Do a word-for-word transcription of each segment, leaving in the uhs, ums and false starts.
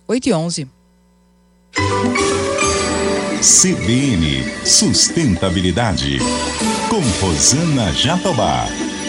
oito e onze. C B N Sustentabilidade, com Rosana Jatobá.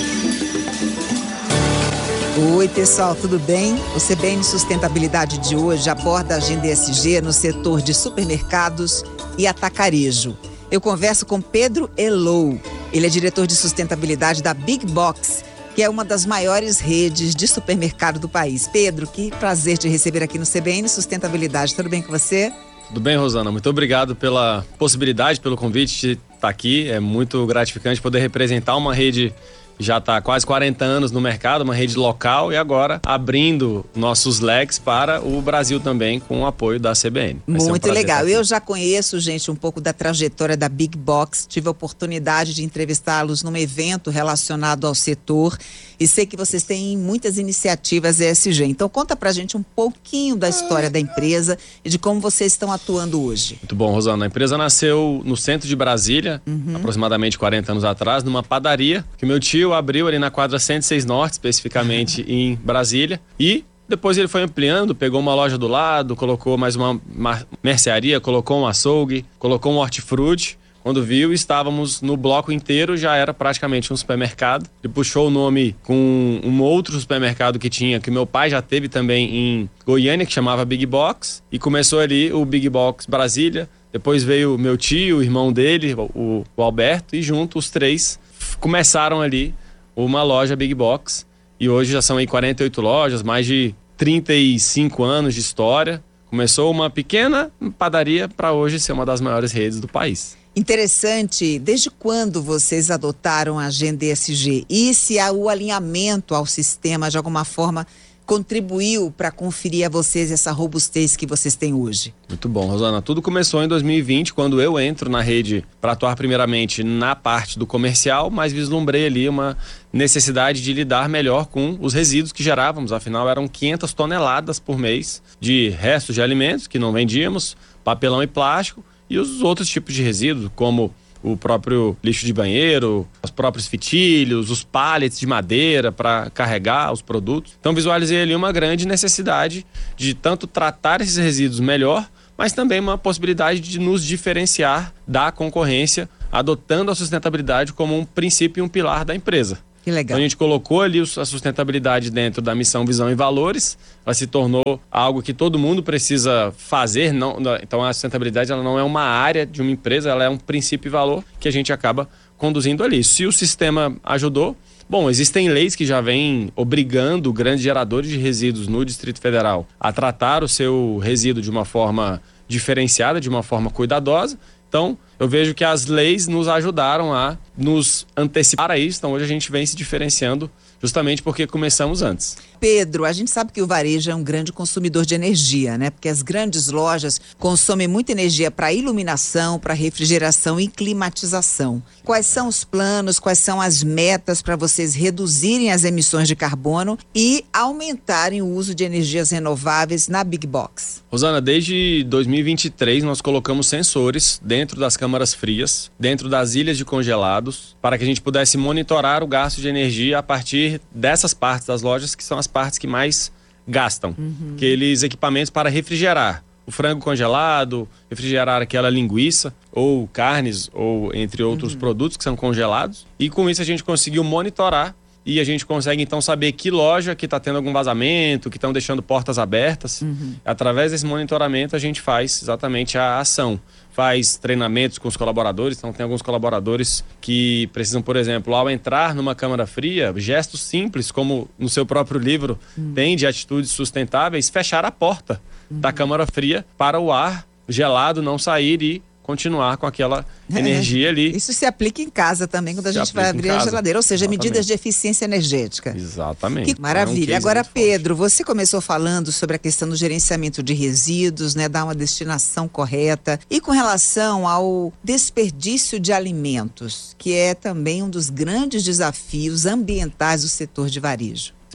Oi, pessoal, tudo bem? O C B N Sustentabilidade de hoje aborda a agenda E S G no setor de supermercados e atacarejo. Eu converso com Pedro Elou. Ele é diretor de sustentabilidade da Big Box, que é uma das maiores redes de supermercado do país. Pedro, que prazer te receber aqui no C B N Sustentabilidade. Tudo bem com você? Tudo bem, Rosana? Muito obrigado pela possibilidade, pelo convite de estar aqui. É muito gratificante poder representar uma rede que já está há quase quarenta anos no mercado, uma rede local, e agora abrindo nossos leques para o Brasil também, com o apoio da C B N. Vai Muito um legal. Eu já conheço, gente, um pouco da trajetória da Big Box. Tive a oportunidade de entrevistá-los num evento relacionado ao setor e sei que vocês têm muitas iniciativas E S G. Então conta pra gente um pouquinho da história da empresa e de como vocês estão atuando hoje. Muito bom, Rosana. A empresa nasceu no centro de Brasília, uhum. aproximadamente quarenta anos atrás, numa padaria que meu tio abriu ali na quadra cento e seis Norte, especificamente em Brasília, e depois ele foi ampliando, pegou uma loja do lado, colocou mais uma mercearia, colocou um açougue, colocou um hortifruti. Quando viu, estávamos no bloco inteiro, já era praticamente um supermercado. Ele puxou o nome com um outro supermercado que tinha, que meu pai já teve também em Goiânia, que chamava Big Box, e começou ali o Big Box Brasília. Depois veio meu tio, o irmão dele, o, o Alberto, e junto os três começaram ali uma loja Big Box. E hoje já são aí quarenta e oito lojas, mais de trinta e cinco anos de história. Começou uma pequena padaria para hoje ser uma das maiores redes do país. Interessante. Desde quando vocês adotaram a agenda E S G? E se o alinhamento ao sistema, de alguma forma, contribuiu para conferir a vocês essa robustez que vocês têm hoje? Muito bom, Rosana. Tudo começou em dois mil e vinte, quando eu entro na rede para atuar primeiramente na parte do comercial, mas vislumbrei ali uma necessidade de lidar melhor com os resíduos que gerávamos. Afinal, eram quinhentas toneladas por mês de restos de alimentos que não vendíamos, papelão e plástico, e os outros tipos de resíduos, como o próprio lixo de banheiro, os próprios fitilhos, os pallets de madeira para carregar os produtos. Então visualizei ali uma grande necessidade de tanto tratar esses resíduos melhor, mas também uma possibilidade de nos diferenciar da concorrência, adotando a sustentabilidade como um princípio e um pilar da empresa. Que legal. Então a gente colocou ali a sustentabilidade dentro da missão, visão e valores. Ela se tornou algo que todo mundo precisa fazer. Não, então a sustentabilidade ela não é uma área de uma empresa, ela é um princípio e valor que a gente acaba conduzindo ali. Se o sistema ajudou, bom, existem leis que já vêm obrigando grandes geradores de resíduos no Distrito Federal a tratar o seu resíduo de uma forma diferenciada, de uma forma cuidadosa. Então, eu vejo que as leis nos ajudaram a nos antecipar a isso. Então, hoje a gente vem se diferenciando justamente porque começamos antes. Pedro, a gente sabe que o varejo é um grande consumidor de energia, né? Porque as grandes lojas consomem muita energia para iluminação, para refrigeração e climatização. Quais são os planos, quais são as metas para vocês reduzirem as emissões de carbono e aumentarem o uso de energias renováveis na Big Box? Rosana, desde dois mil e vinte e três nós colocamos sensores dentro das câmaras frias, dentro das ilhas de congelados, para que a gente pudesse monitorar o gasto de energia a partir dessas partes das lojas, que são as partes que mais gastam. Uhum. Aqueles equipamentos para refrigerar o frango congelado, refrigerar aquela linguiça ou carnes, ou entre outros uhum. produtos que são congelados. E com isso a gente conseguiu monitorar e a gente consegue então saber que loja que está tendo algum vazamento, que estão deixando portas abertas. Uhum. Através desse monitoramento a gente faz exatamente a ação. Faz treinamentos com os colaboradores, então tem alguns colaboradores que precisam, por exemplo, ao entrar numa câmara fria, gestos simples, como no seu próprio livro uhum. tem de atitudes sustentáveis, fechar a porta uhum. da câmara fria para o ar gelado não sair e continuar com aquela energia ali. Isso se aplica em casa também, quando a gente vai abrir a geladeira, ou seja, exatamente. Medidas de eficiência energética. Exatamente. Que maravilha. É um Agora, Pedro, forte. Você começou falando sobre a questão do gerenciamento de resíduos, né, dar uma destinação correta, e com relação ao desperdício de alimentos, que é também um dos grandes desafios ambientais do setor de varejo.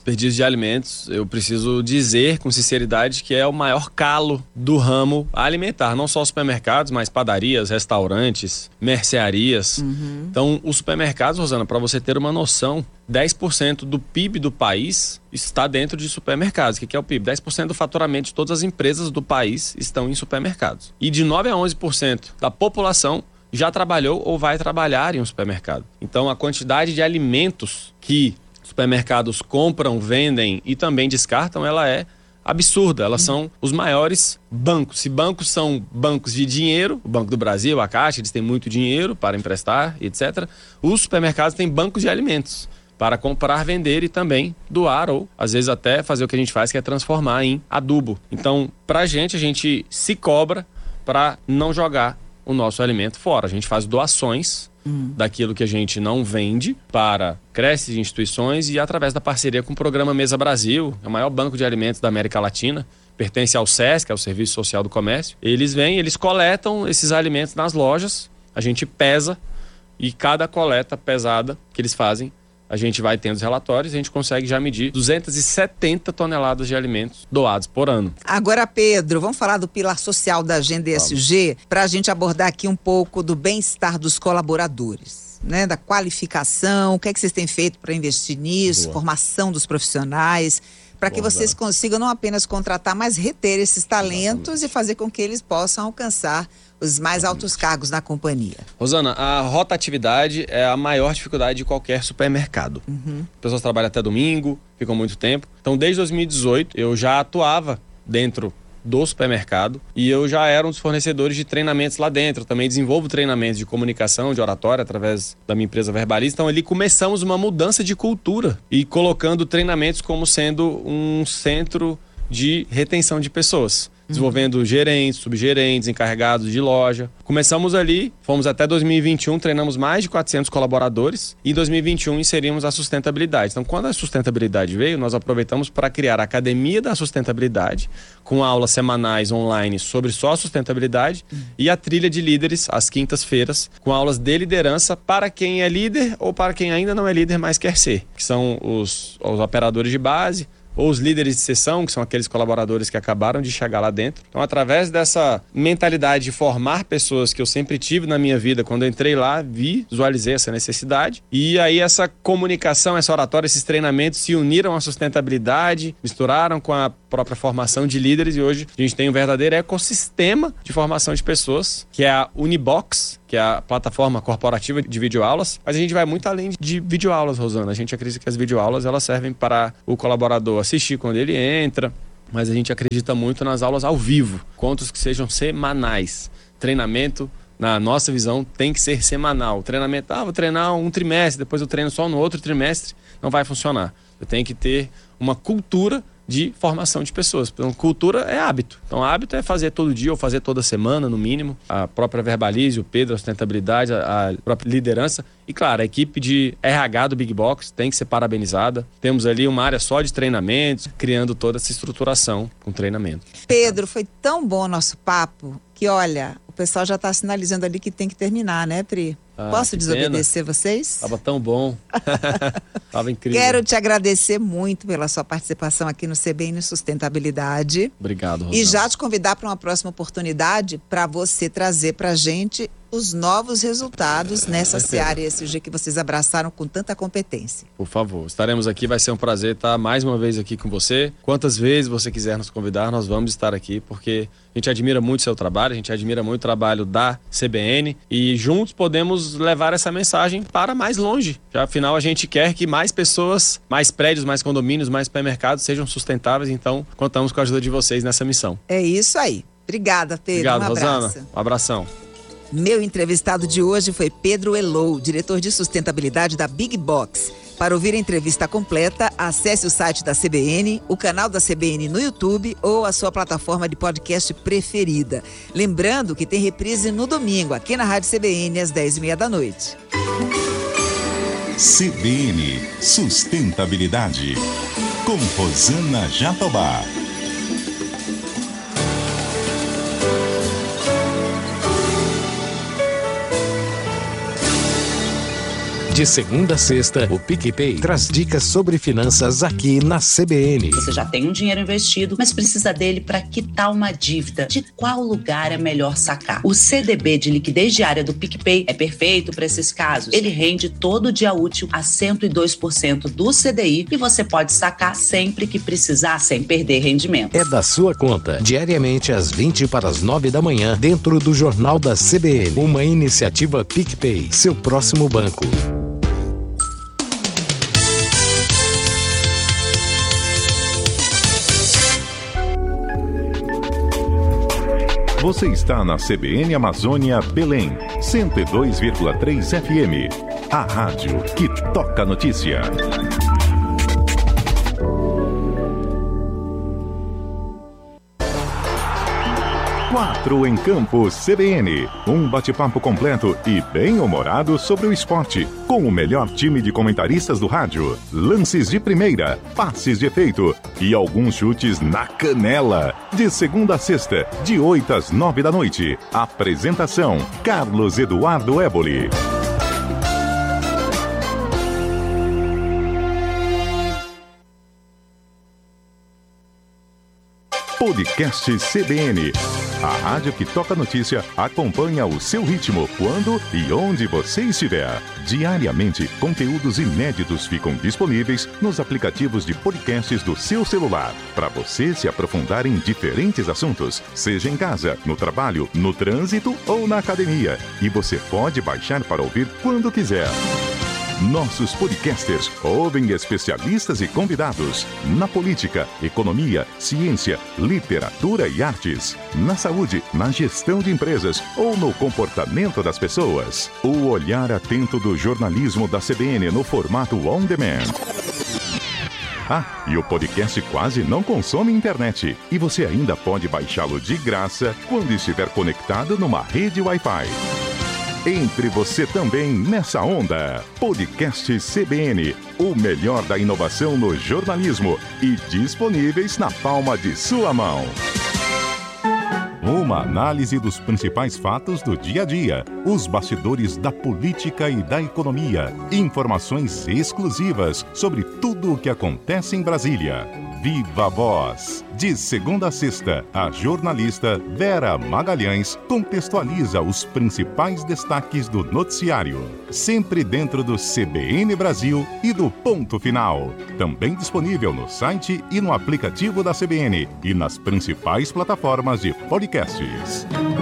Desperdício de alimentos, eu preciso dizer com sinceridade que é o maior calo do ramo alimentar. Não só supermercados, mas padarias, restaurantes, mercearias. Uhum. Então, os supermercados, Rosana, para você ter uma noção, dez por cento do P I B do país está dentro de supermercados. O que é o P I B? dez por cento do faturamento de todas as empresas do país estão em supermercados. E de nove a onze por cento da população já trabalhou ou vai trabalhar em um supermercado. Então, a quantidade de alimentos que supermercados compram, vendem e também descartam, ela é absurda. Elas são os maiores bancos. Se bancos são bancos de dinheiro, o Banco do Brasil, a Caixa, eles têm muito dinheiro para emprestar, etcétera. Os supermercados têm bancos de alimentos para comprar, vender e também doar ou, às vezes, até fazer o que a gente faz, que é transformar em adubo. Então, pra gente, a gente se cobra para não jogar o nosso alimento fora. A gente faz doações hum. daquilo que a gente não vende para creches e instituições e através da parceria com o programa Mesa Brasil, é o maior banco de alimentos da América Latina, pertence ao SESC, ao Serviço Social do Comércio. Eles vêm, eles coletam esses alimentos nas lojas, a gente pesa e cada coleta pesada que eles fazem, a gente vai tendo os relatórios e a gente consegue já medir duzentas e setenta toneladas de alimentos doados por ano. Agora, Pedro, vamos falar do pilar social da Agenda E S G para a gente abordar aqui um pouco do bem-estar dos colaboradores, né? Da qualificação, o que é que vocês têm feito para investir nisso, Boa. formação dos profissionais, para que vocês consigam não apenas contratar, mas reter esses talentos Exatamente. e fazer com que eles possam alcançar os mais Exatamente. altos cargos na companhia. Rosana, a rotatividade é a maior dificuldade de qualquer supermercado. Uhum. As pessoas trabalham até domingo, ficam muito tempo. Então, desde dois mil e dezoito, eu já atuava dentro do supermercado e eu já era um dos fornecedores de treinamentos lá dentro. Eu também desenvolvo treinamentos de comunicação, de oratória através da minha empresa Verbalista. Então ali começamos uma mudança de cultura e colocando treinamentos como sendo um centro de retenção de pessoas. Desenvolvendo uhum. gerentes, subgerentes, encarregados de loja. Começamos ali, fomos até dois mil e vinte e um, treinamos mais de quatrocentos colaboradores e em dois mil e vinte e um inserimos a sustentabilidade. Então, quando a sustentabilidade veio, nós aproveitamos para criar a Academia da Sustentabilidade, com aulas semanais online sobre só a sustentabilidade uhum. e a trilha de líderes, às quintas-feiras, com aulas de liderança para quem é líder ou para quem ainda não é líder, mas quer ser, que são os, os operadores de base, ou os líderes de seção, que são aqueles colaboradores que acabaram de chegar lá dentro. Então, através dessa mentalidade de formar pessoas que eu sempre tive na minha vida, quando eu entrei lá, vi, visualizei essa necessidade. E aí essa comunicação, essa oratória, esses treinamentos se uniram à sustentabilidade, misturaram com a própria formação de líderes e hoje a gente tem um verdadeiro ecossistema de formação de pessoas, que é a Unibox, que é a plataforma corporativa de videoaulas, mas a gente vai muito além de videoaulas, Rosana. A gente acredita que as videoaulas elas servem para o colaborador assistir quando ele entra, mas a gente acredita muito nas aulas ao vivo, contos que sejam semanais. Treinamento, na nossa visão, tem que ser semanal. Treinamento, ah, vou treinar um trimestre, depois eu treino só no outro trimestre, não vai funcionar. Eu tenho que ter uma cultura de formação de pessoas. Então, cultura é hábito. Então, hábito é fazer todo dia ou fazer toda semana, no mínimo. A própria Verbalize, o Pedro, a sustentabilidade, a, a própria liderança. E, claro, a equipe de R H do Big Box tem que ser parabenizada. Temos ali uma área só de treinamentos, criando toda essa estruturação com treinamento. Pedro, foi tão bom o nosso papo que, olha, o pessoal já está sinalizando ali que tem que terminar, né, Pri? Ah, Posso desobedecer pena. vocês? Tava tão bom. Tava incrível. Quero te agradecer muito pela sua participação aqui no C B N Sustentabilidade. Obrigado, Rosana. E já te convidar para uma próxima oportunidade para você trazer para a gente os novos resultados nessa seara E S G que vocês abraçaram com tanta competência. Por favor, estaremos aqui, vai ser um prazer estar mais uma vez aqui com você. Quantas vezes você quiser nos convidar, nós vamos estar aqui, porque a gente admira muito o seu trabalho, a gente admira muito o trabalho da C B N e juntos podemos levar essa mensagem para mais longe. Já, afinal, a gente quer que mais pessoas, mais prédios, mais condomínios, mais supermercados sejam sustentáveis, então contamos com a ajuda de vocês nessa missão. É isso aí. Obrigada, Pedro. Obrigado, um abraço. Rosana. Um abração. Meu entrevistado de hoje foi Pedro Elou, diretor de sustentabilidade da Big Box. Para ouvir a entrevista completa, acesse o site da C B N, o canal da C B N no YouTube ou a sua plataforma de podcast preferida. Lembrando que tem reprise no domingo, aqui na Rádio C B N, às dez e meia da noite. C B N Sustentabilidade, com Rosana Jatobá. De segunda a sexta, o PicPay traz dicas sobre finanças aqui na C B N. Você já tem um dinheiro investido, mas precisa dele para quitar uma dívida. De qual lugar é melhor sacar? O C D B de liquidez diária do PicPay é perfeito para esses casos. Ele rende todo dia útil a cento e dois por cento do C D I e você pode sacar sempre que precisar, sem perder rendimento. É da sua conta, diariamente às vinte para as nove da manhã, dentro do Jornal da C B N. Uma iniciativa PicPay, seu próximo banco. Você está na C B N Amazônia Belém, cento e dois vírgula três F M. A rádio que toca a notícia. Quatro em Campo C B N. Um bate-papo completo e bem-humorado sobre o esporte. Com o melhor time de comentaristas do rádio. Lances de primeira, passes de efeito e alguns chutes na canela. De segunda a sexta, de oito às nove da noite. Apresentação: Carlos Eduardo Éboli. Podcast C B N. A rádio que toca notícia acompanha o seu ritmo quando e onde você estiver. Diariamente, conteúdos inéditos ficam disponíveis nos aplicativos de podcasts do seu celular, para você se aprofundar em diferentes assuntos, seja em casa, no trabalho, no trânsito ou na academia. E você pode baixar para ouvir quando quiser. Nossos podcasters ouvem especialistas e convidados na política, economia, ciência, literatura e artes, na saúde, na gestão de empresas ou no comportamento das pessoas. O olhar atento do jornalismo da C B N no formato on demand. Ah, e o podcast quase não consome internet. E você ainda pode baixá-lo de graça quando estiver conectado numa rede Wi-Fi. Entre você também nessa onda. Podcast C B N, o melhor da inovação no jornalismo e disponíveis na palma de sua mão. Uma análise dos principais fatos do dia a dia, os bastidores da política e da economia, informações exclusivas sobre tudo o que acontece em Brasília. Viva Voz! De segunda a sexta, a jornalista Vera Magalhães contextualiza os principais destaques do noticiário, sempre dentro do C B N Brasil e do Ponto Final. Também disponível no site e no aplicativo da C B N e nas principais plataformas de podcasts.